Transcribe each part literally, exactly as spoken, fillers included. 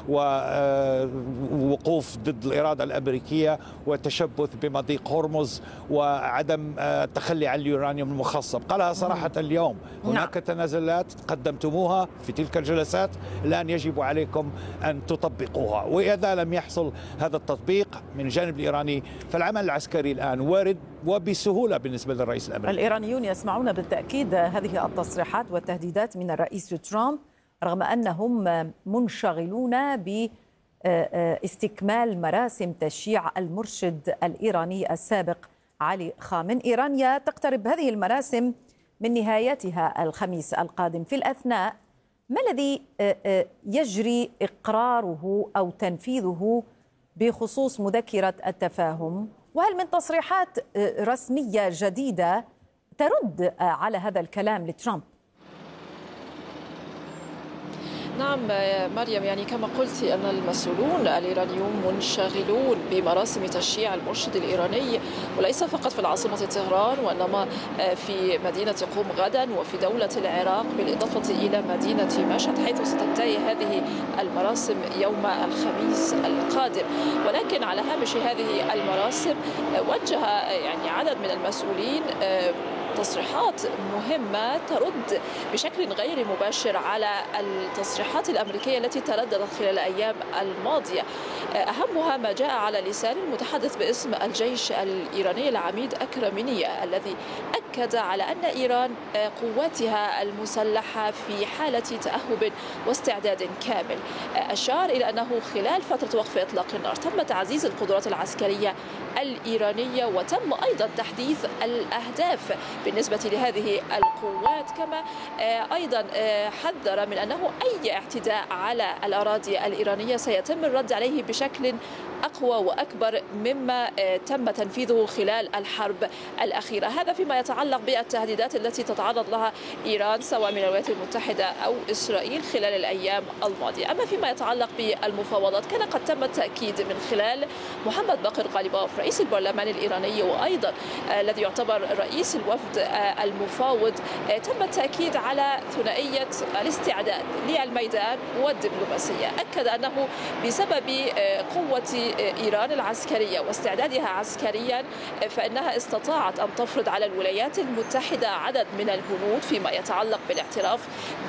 ووقوف ضد الإرادة الأمريكية والتشبث بمضيق هرمز وعدم التخلي عن اليورانيوم المخصب. قالها صراحة اليوم. هناك تنازلات قدمتموها في تلك الجلسات، الآن يجب عليكم أن تطبقوها، وإذا لم يحصل هذا التطبيق من الجانب الإيراني فالعمل العسكري الآن وارد وبسهولة بالنسبة للرئيس الأمريكي. الإيرانيون يسمعون بالتأكيد هذه التصريحات والتهديدات من الرئيس ترامب رغم أنهم منشغلون باستكمال مراسم تشييع المرشد الإيراني السابق علي خامنئي. إيران تقترب هذه المراسم من نهايتها الخميس القادم. في الأثناء ما الذي يجري إقراره أو تنفيذه بخصوص مذكرة التفاهم؟ وهل من تصريحات رسمية جديدة ترد على هذا الكلام لترامب؟ نعم مريم، يعني كما قلت أن المسؤولون الإيرانيون منشغلون بمراسم تشييع المرشد الإيراني، وليس فقط في العاصمة طهران وإنما في مدينة قم غدا وفي دولة العراق، بالإضافة إلى مدينة مشهد حيث ستنتهي هذه المراسم يوم الخميس القادم. ولكن على هامش هذه المراسم وجه يعني عدد من المسؤولين تصريحات مهمة ترد بشكل غير مباشر على التصريحات الأمريكية التي ترددت خلال الأيام الماضية. أهمها ما جاء على لسان المتحدث باسم الجيش الإيراني العميد أكرميني، الذي أكد على أن إيران قواتها المسلحة في حالة تأهب واستعداد كامل. أشار إلى أنه خلال فترة وقف إطلاق النار تم تعزيز القدرات العسكرية الإيرانية وتم أيضا تحديث الأهداف بالنسبة لهذه القوات، كما أيضا حذر من أنه أي اعتداء على الأراضي الإيرانية سيتم الرد عليه بشكل أقوى وأكبر مما تم تنفيذه خلال الحرب الأخيرة. هذا فيما يتعلق بالتهديدات التي تتعرض لها إيران سواء من الولايات المتحدة أو إسرائيل خلال الأيام الماضية. أما فيما يتعلق بالمفاوضات، كان قد تم التأكيد من خلال محمد باقر غالباف رئيس البرلمان الإيراني وأيضا الذي يعتبر رئيس الوفد المفاوض، تم التأكيد على ثنائية الاستعداد للميدان والدبلوماسية. أكد أنه بسبب قوة إيران العسكرية واستعدادها عسكريا فإنها استطاعت أن تفرض على الولايات المتحدة عدد من البنود فيما يتعلق بالاعتراف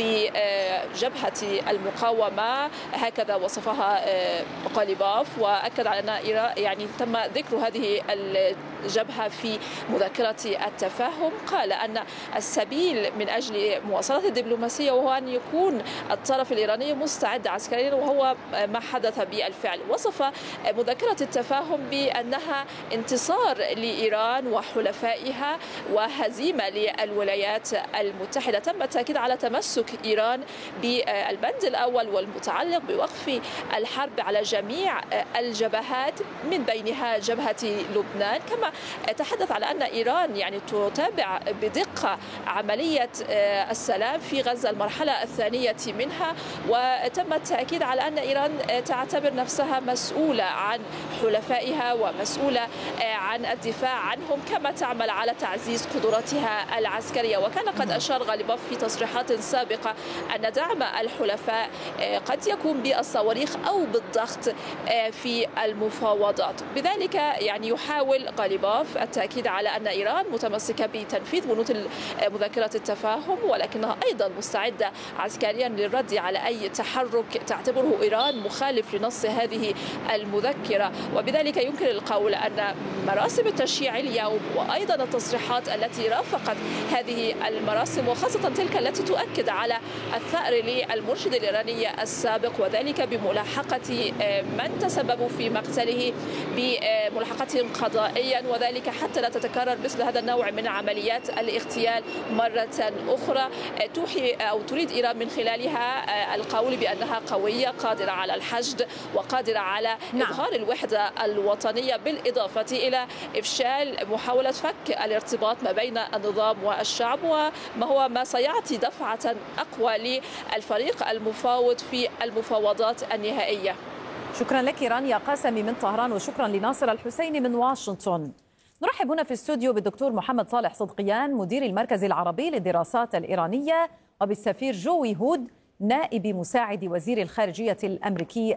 بجبهة المقاومة، هكذا وصفها غالباف. وأكد على أن إيران يعني تم ذكر هذه الجبهة في مذكرة التفاهم. قال أن السبيل من أجل مواصلة الدبلوماسية وهو أن يكون الطرف الإيراني مستعد عسكريا، وهو ما حدث بالفعل. وصف مذكرة التفاهم بأنها انتصار لإيران وحلفائها وهزيمة للولايات المتحدة. تم التأكيد على تمسك إيران بالبند الأول والمتعلق بوقف الحرب على جميع الجبهات من بينها جبهة لبنان. كما تحدث على أن إيران يعني تتابع بدقة عملية السلام في غزة المرحلة الثانية منها، وتم التأكيد على أن إيران تعتبر نفسها مسؤولة عن حلفائها ومسؤولة عن الدفاع عنهم، كما تعمل على تعزيز قدراتها العسكرية. وكان قد أشار غالباف في تصريحات سابقة أن دعم الحلفاء قد يكون بالصواريخ أو بالضغط في المفاوضات. بذلك يعني يحاول غالباف التأكيد على أن إيران متمسكة بتنفيذ بنود مذكرة التفاهم، ولكنها أيضا مستعدة عسكريا للرد على أي تحرك تعتبره إيران مخالف لنص هذه المذكرة. وبذلك يمكن القول أن مراسم التشييع اليوم وأيضا التصريحات التي رافقت هذه المراسم، وخاصة تلك التي تؤكد على الثأر للمرشد الإيراني السابق وذلك بملاحقة من تسببوا في مقتله بملاحقتهم قضائيا، وذلك حتى لا تتكرر مثل هذا النوع من عمليات الاغتيال مرة أخرى. توحي أو تريد إيران من خلالها القول بأنها قوية قادرة على الحشد وقادرة على نعم. إظهار الوحدة الوطنية، بالإضافة إلى إفشال محاولة فك الارتباط ما بين النظام والشعب، وما هو ما سيعطي دفعة أقوى للفريق المفاوض في المفاوضات النهائية. شكرا لك رانيا قاسمي من طهران، وشكرا لناصر الحسيني من واشنطن. نرحب هنا في الاستوديو بالدكتور محمد صالح صدقيان مدير المركز العربي للدراسات الإيرانية، وبالسفير جوي هود نائب مساعد وزير الخارجية الأمريكي